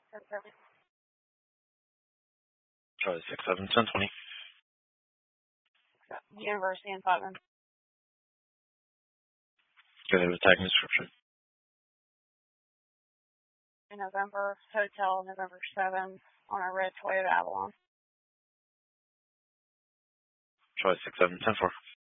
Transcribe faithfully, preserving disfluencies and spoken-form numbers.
ten seven. Charlie six seven ten twenty. University in Putnam. Go ahead with tag and description. In November, hotel November seventh on a red Toyota Avalon. Charlie six seven ten four.